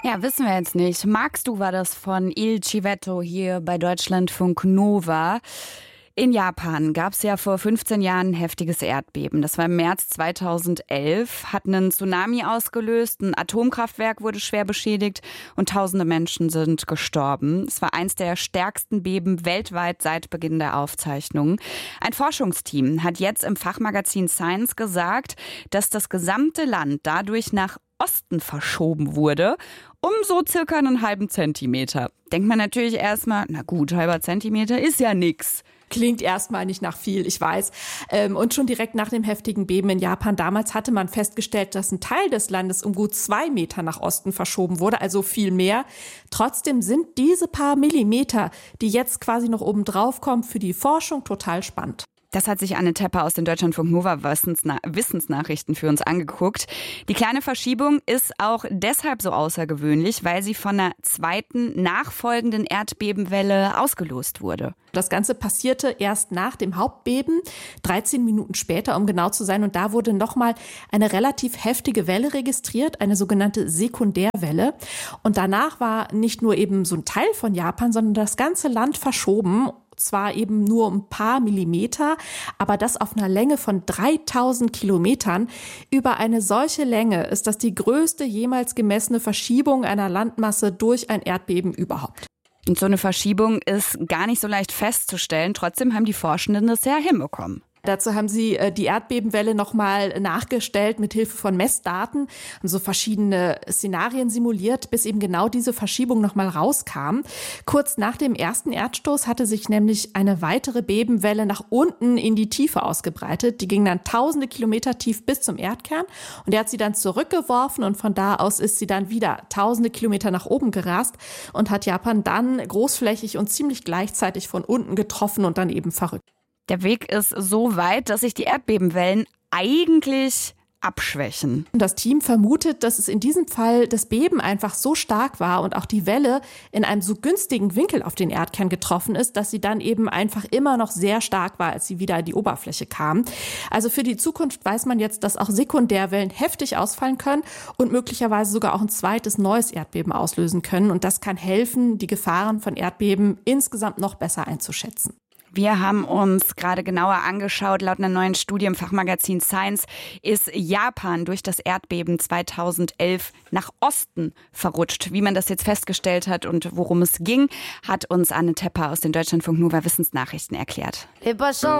Ja, wissen wir jetzt nicht. Magst du war das von Il Civetto hier bei Deutschlandfunk Nova. In Japan gab es ja vor 15 Jahren ein heftiges Erdbeben. Das war im März 2011, hat einen Tsunami ausgelöst, ein Atomkraftwerk wurde schwer beschädigt und tausende Menschen sind gestorben. Es war eins der stärksten Beben weltweit seit Beginn der Aufzeichnungen. Ein Forschungsteam hat jetzt im Fachmagazin Science gesagt, dass das gesamte Land dadurch nach Osten verschoben wurde, um so circa einen halben Zentimeter. Denkt man natürlich erstmal, na gut, halber Zentimeter ist ja nix. Klingt erstmal nicht nach viel, ich weiß. Und schon direkt nach dem heftigen Beben in Japan damals hatte man festgestellt, dass ein Teil des Landes um gut 2 Meter nach Osten verschoben wurde, also viel mehr. Trotzdem sind diese paar Millimeter, die jetzt quasi noch oben drauf kommen, für die Forschung total spannend. Das hat sich Anne Tepper aus den Deutschlandfunk Nova Wissensnachrichten für uns angeguckt. Die kleine Verschiebung ist auch deshalb so außergewöhnlich, weil sie von einer zweiten nachfolgenden Erdbebenwelle ausgelöst wurde. Das Ganze passierte erst nach dem Hauptbeben, 13 Minuten später, um genau zu sein. Und da wurde nochmal eine relativ heftige Welle registriert, eine sogenannte Sekundärwelle. Und danach war nicht nur eben so ein Teil von Japan, sondern das ganze Land verschoben. Zwar eben nur um ein paar Millimeter, aber das auf einer Länge von 3000 Kilometern. Über eine solche Länge ist das die größte jemals gemessene Verschiebung einer Landmasse durch ein Erdbeben überhaupt. Und so eine Verschiebung ist gar nicht so leicht festzustellen. Trotzdem haben die Forschenden das ja hinbekommen. Dazu haben sie die Erdbebenwelle nochmal nachgestellt mit Hilfe von Messdaten und so verschiedene Szenarien simuliert, bis eben genau diese Verschiebung nochmal rauskam. Kurz nach dem ersten Erdstoß hatte sich nämlich eine weitere Bebenwelle nach unten in die Tiefe ausgebreitet. Die ging dann tausende Kilometer tief bis zum Erdkern und der hat sie dann zurückgeworfen und von da aus ist sie dann wieder tausende Kilometer nach oben gerast und hat Japan dann großflächig und ziemlich gleichzeitig von unten getroffen und dann eben verrückt. Der Weg ist so weit, dass sich die Erdbebenwellen eigentlich abschwächen. Das Team vermutet, dass es in diesem Fall das Beben einfach so stark war und auch die Welle in einem so günstigen Winkel auf den Erdkern getroffen ist, dass sie dann eben einfach immer noch sehr stark war, als sie wieder an die Oberfläche kam. Also für die Zukunft weiß man jetzt, dass auch Sekundärwellen heftig ausfallen können und möglicherweise sogar auch ein zweites neues Erdbeben auslösen können. Und das kann helfen, die Gefahren von Erdbeben insgesamt noch besser einzuschätzen. Wir haben uns gerade genauer angeschaut, laut einer neuen Studie im Fachmagazin Science ist Japan durch das Erdbeben 2011 nach Osten verrutscht. Wie man das jetzt festgestellt hat und worum es ging, hat uns Anne Tepper aus den Deutschlandfunk Nova Wissensnachrichten erklärt.